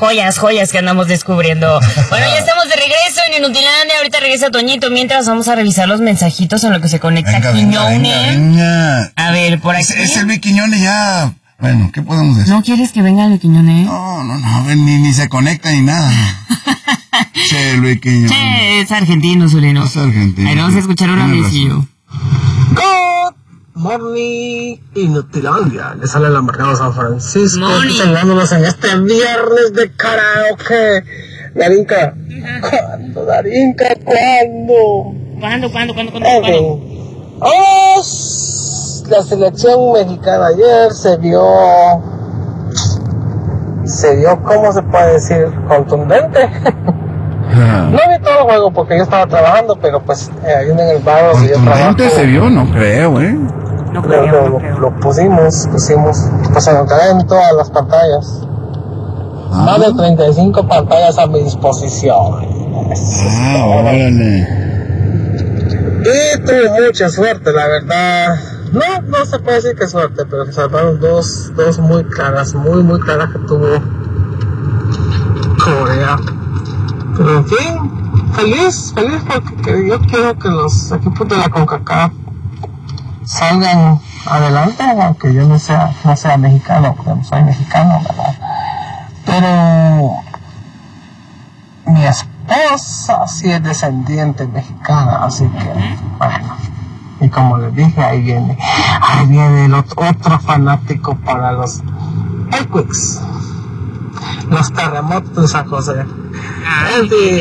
joyas que andamos descubriendo. Bueno, ya estamos de regreso en Inutilandia. Ahorita regresa Toñito. Mientras vamos a revisar los mensajitos en lo que se conecta Quiñone. Venga. A ver, por aquí. Es el Luis Quiñone ya. Bueno, ¿qué podemos decir? ¿No quieres que venga el Quiñone? No, ni se conecta ni nada. Che, Luis Quiñone. Che, es argentino, Zulino. Es argentino. Ahí vamos a escuchar un avisillo. Good morning, Inutilandia. Le sale el amargado San Francisco. Saludándonos en este viernes de karaoke. Darinka, ¿cuándo, Darinka? ¿Cuándo? ¿Cuándo? Oh, la selección mexicana ayer se vio, ¿cómo se puede decir? Contundente. No vi todo el juego porque yo estaba trabajando, pero pues ahí en el bar donde yo trabajo. Se vio, no creo, Lo pusimos pues en todas las pantallas. Más de 35 pantallas a mi disposición. Órale. Y tuve mucha suerte, la verdad. No se puede decir que suerte, pero se salvaron dos muy claras, muy claras que tuvo Corea. Pero en fin, feliz porque yo quiero que los equipos de la CONCACAF salgan adelante, aunque yo no sea mexicano, porque no soy mexicano, ¿verdad? Pero mi esposa sí es descendiente mexicana, así que bueno. Y como les dije, ahí viene el otro fanático para los earthquakes, los terremotos de San José.